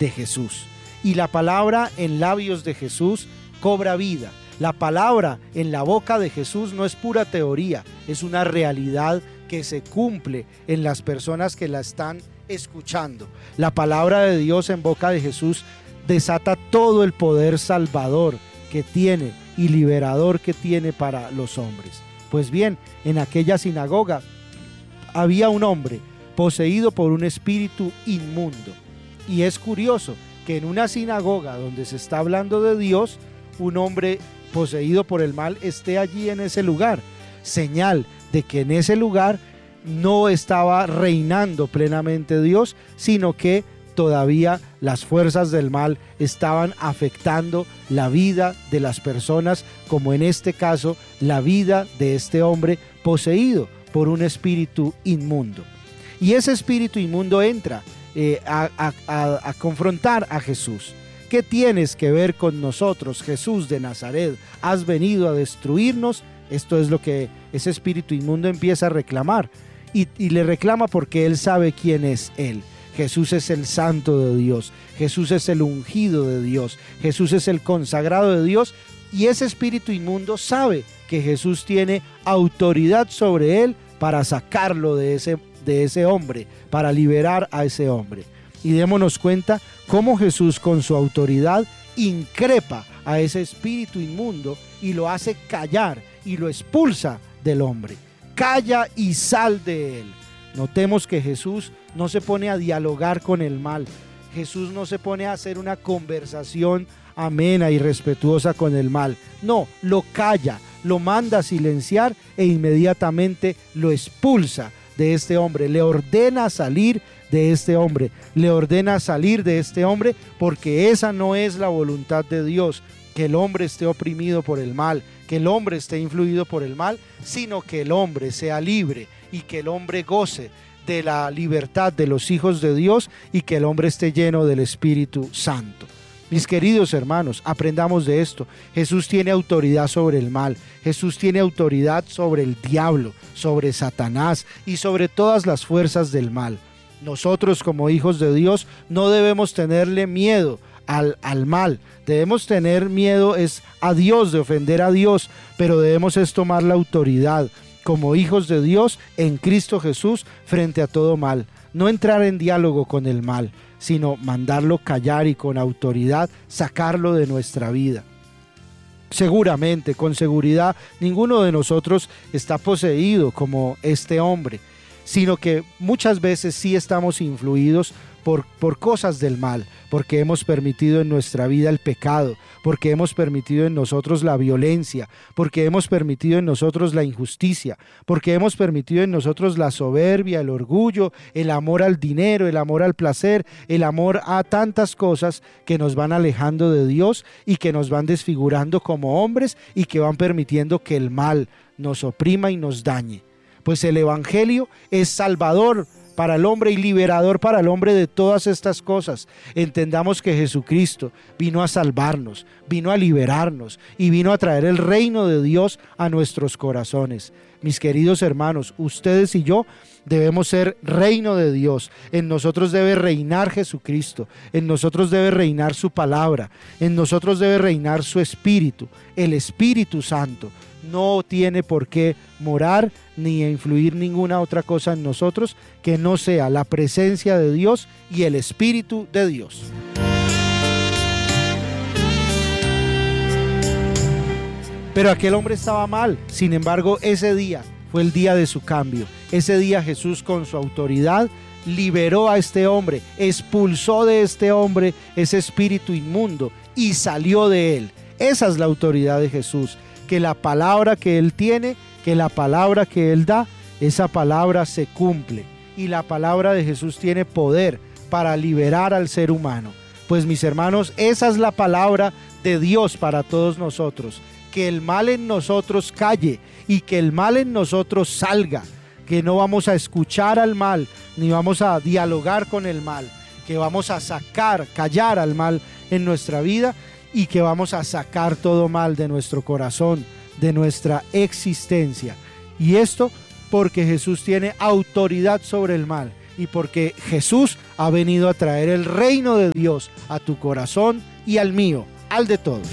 de Jesús. Y la palabra en labios de Jesús cobra vida. La palabra en la boca de Jesús no es pura teoría, es una realidad que se cumple en las personas que la están escuchando. La palabra de Dios en boca de Jesús desata todo el poder salvador que tiene y liberador que tiene para los hombres. Pues bien, en aquella sinagoga había un hombre poseído por un espíritu inmundo. Y es curioso que en una sinagoga donde se está hablando de Dios, un hombre poseído por el mal esté allí en ese lugar, señal de que en ese lugar no estaba reinando plenamente Dios, sino que todavía las fuerzas del mal estaban afectando la vida de las personas, como en este caso la vida de este hombre poseído por un espíritu inmundo. Y ese espíritu inmundo entra a confrontar a Jesús. ¿Qué tienes que ver con nosotros, Jesús de Nazaret? ¿Has venido a destruirnos? Esto es lo que ese espíritu inmundo empieza a reclamar. Y le reclama porque él sabe quién es él. Jesús es el santo de Dios. Jesús es el ungido de Dios. Jesús es el consagrado de Dios. Y ese espíritu inmundo sabe que Jesús tiene autoridad sobre él para sacarlo de ese hombre, para liberar a ese hombre. Y démonos cuenta cómo Jesús con su autoridad increpa a ese espíritu inmundo y lo hace callar y lo expulsa del hombre. Calla y sal de él. Notemos que Jesús no se pone a dialogar con el mal. Jesús no se pone a hacer una conversación amena y respetuosa con el mal. No, lo calla, lo manda a silenciar e inmediatamente lo expulsa de este hombre. Le ordena salir de este hombre. Le ordena salir de este hombre porque esa no es la voluntad de Dios, que el hombre esté oprimido por el mal, que el hombre esté influido por el mal, sino que el hombre sea libre y que el hombre goce de la libertad de los hijos de Dios y que el hombre esté lleno del Espíritu Santo. Mis queridos hermanos, aprendamos de esto. Jesús tiene autoridad sobre el mal. Jesús tiene autoridad sobre el diablo, sobre Satanás y sobre todas las fuerzas del mal. Nosotros como hijos de Dios no debemos tenerle miedo al mal. Debemos tener miedo a Dios, de ofender a Dios, pero debemos tomar la autoridad como hijos de Dios en Cristo Jesús frente a todo mal. No entrar en diálogo con el mal, sino mandarlo callar y con autoridad sacarlo de nuestra vida. Seguramente, con seguridad, ninguno de nosotros está poseído como este hombre, sino que muchas veces sí estamos influidos por cosas del mal, porque hemos permitido en nuestra vida el pecado, porque hemos permitido en nosotros la violencia, porque hemos permitido en nosotros la injusticia, porque hemos permitido en nosotros la soberbia, el orgullo, el amor al dinero, el amor al placer, el amor a tantas cosas que nos van alejando de Dios y que nos van desfigurando como hombres y que van permitiendo que el mal nos oprima y nos dañe. Pues el Evangelio es salvador para el hombre y liberador para el hombre de todas estas cosas. Entendamos que Jesucristo vino a salvarnos, vino a liberarnos y vino a traer el reino de Dios a nuestros corazones. Mis queridos hermanos, ustedes y yo debemos ser reino de Dios. En nosotros debe reinar Jesucristo, en nosotros debe reinar su palabra, en nosotros debe reinar su Espíritu, el Espíritu Santo. No tiene por qué morar ni influir ninguna otra cosa en nosotros que no sea la presencia de Dios y el Espíritu de Dios. Pero aquel hombre estaba mal. Sin embargo, ese día fue el día de su cambio. Ese día Jesús, con su autoridad, liberó a este hombre, expulsó de este hombre ese espíritu inmundo y salió de él. Esa es la autoridad de Jesús. Que la palabra que Él tiene, que la palabra que Él da, esa palabra se cumple. Y la palabra de Jesús tiene poder para liberar al ser humano. Pues mis hermanos, esa es la palabra de Dios para todos nosotros. Que el mal en nosotros calle y que el mal en nosotros salga. Que no vamos a escuchar al mal, ni vamos a dialogar con el mal. Que vamos a callar al mal en nuestra vida y que vamos a sacar todo mal de nuestro corazón, de nuestra existencia. Y esto porque Jesús tiene autoridad sobre el mal. y porque Jesús ha venido a traer el reino de Dios a tu corazón y al mío, al de todos.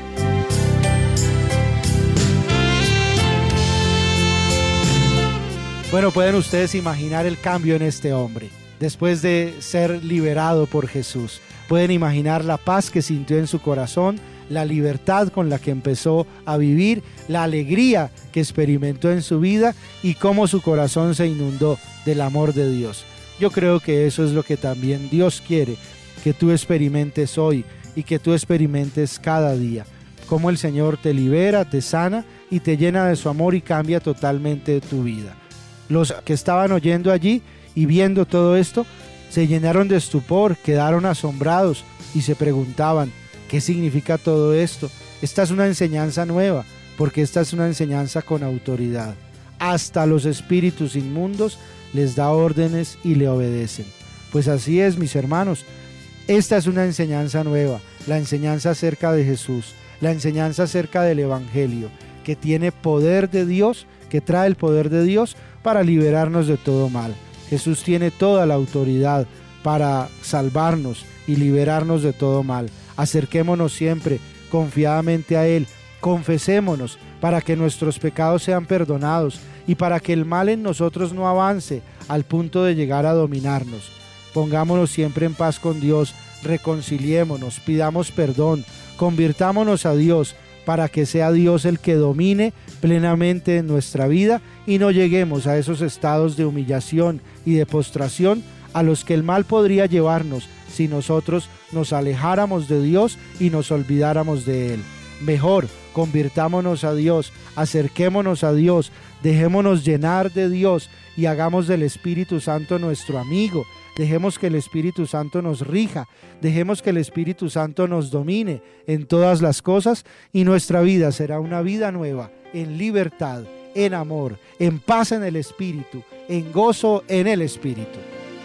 Bueno, pueden ustedes imaginar el cambio en este hombre después de ser liberado por Jesús. Pueden imaginar la paz que sintió en su corazón, la libertad con la que empezó a vivir, la alegría que experimentó en su vida y cómo su corazón se inundó del amor de Dios. Yo creo que eso es lo que también Dios quiere que tú experimentes hoy y que tú experimentes cada día. Cómo el Señor te libera, te sana y te llena de su amor y cambia totalmente tu vida. Los que estaban oyendo allí y viendo todo esto se llenaron de estupor, quedaron asombrados y se preguntaban: ¿qué significa todo esto? Esta es una enseñanza nueva, porque esta es una enseñanza con autoridad. Hasta los espíritus inmundos les da órdenes y le obedecen. Pues así es, mis hermanos. Esta es una enseñanza nueva, la enseñanza acerca de Jesús, la enseñanza acerca del Evangelio, que tiene poder de Dios, que trae el poder de Dios para liberarnos de todo mal. Jesús tiene toda la autoridad para salvarnos y liberarnos de todo mal. Acerquémonos siempre confiadamente a Él, confesémonos para que nuestros pecados sean perdonados y para que el mal en nosotros no avance al punto de llegar a dominarnos. Pongámonos siempre en paz con Dios, reconciliémonos, pidamos perdón, convirtámonos a Dios para que sea Dios el que domine plenamente en nuestra vida y no lleguemos a esos estados de humillación y de postración a los que el mal podría llevarnos si nosotros nos alejáramos de Dios y nos olvidáramos de Él. Mejor, convirtámonos a Dios, acerquémonos a Dios, dejémonos llenar de Dios y hagamos del Espíritu Santo nuestro amigo. Dejemos que el Espíritu Santo nos rija, dejemos que el Espíritu Santo nos domine en todas las cosas y nuestra vida será una vida nueva, en libertad, en amor, en paz en el Espíritu, en gozo en el Espíritu.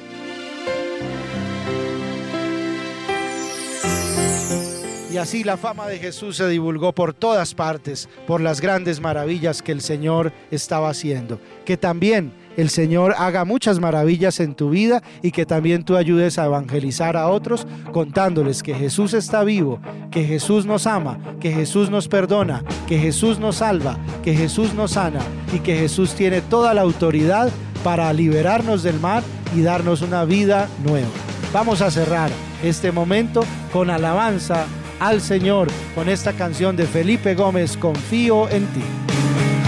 Y así la fama de Jesús se divulgó por todas partes, por las grandes maravillas que el Señor estaba haciendo. Que también el Señor haga muchas maravillas en tu vida y que también tú ayudes a evangelizar a otros contándoles que Jesús está vivo, que Jesús nos ama, que Jesús nos perdona, que Jesús nos salva, que Jesús nos sana y que Jesús tiene toda la autoridad para liberarnos del mal y darnos una vida nueva. Vamos a cerrar este momento con alabanza al Señor con esta canción de Felipe Gómez, Confío en ti.